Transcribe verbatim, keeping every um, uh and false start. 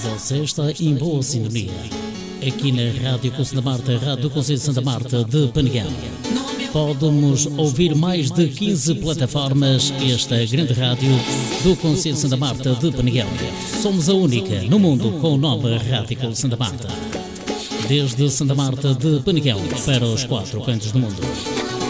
Você está em boa sintonia. Aqui na Rádio Conselho da Marta, Rádio do Conselho de Santa Marta de Peneguel. Pode-nos ouvir mais de quinze plataformas. Esta grande rádio do Conselho de Santa Marta de Peneguel. Somos a única no mundo com o nome Rádio Conselho de Santa Marta. Desde Santa Marta de Peneguel para os quatro cantos do mundo.